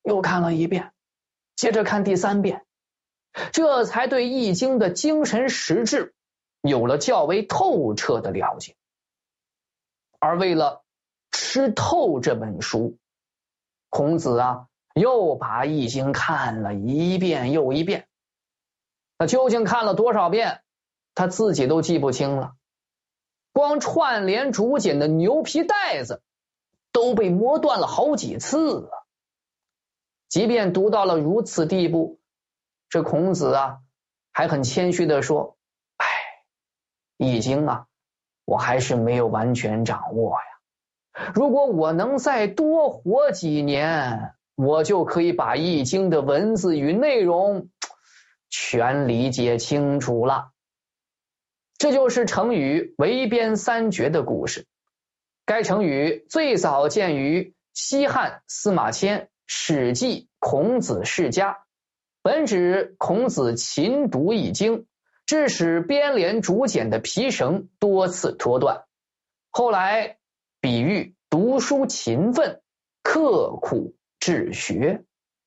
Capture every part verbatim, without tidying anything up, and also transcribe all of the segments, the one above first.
又看了一遍，接着看第三遍，这才对易经的精神实质有了较为透彻的了解。而为了吃透这本书，孔子啊又把易经看了一遍又一遍。那究竟看了多少遍，他自己都记不清了。光串联竹简的牛皮带子都被磨断了好几次啊！即便读到了如此地步，这孔子啊还很谦虚地说：哎，易经啊我还是没有完全掌握呀。如果我能再多活几年，我就可以把易经的文字与内容全理解清楚了。这就是成语围边三绝的故事。该成语最早见于西汉司马迁《史记孔子世家》，本指孔子勤读易经，致使编连竹简的皮绳多次脱断，后来比喻读书勤奋，刻苦治学。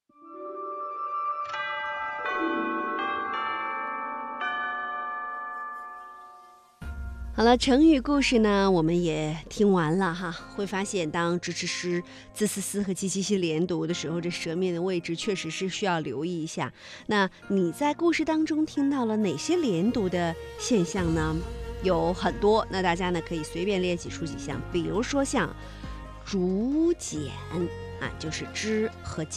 好了，成语故事呢我们也听完了哈，会发现当支持诗、字思思和唧唧唧连读的时候，这舌面的位置确实是需要留意一下。那你在故事当中听到了哪些连读的现象呢？有很多，那大家呢可以随便列举出几项，比如说像竹简啊，就是枝和